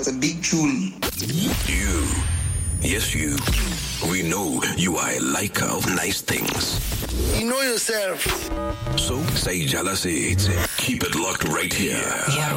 That's a big tune. You. Yes, you. We know you are a liker of nice things. You know yourself. So, say Jala says, keep it locked right here.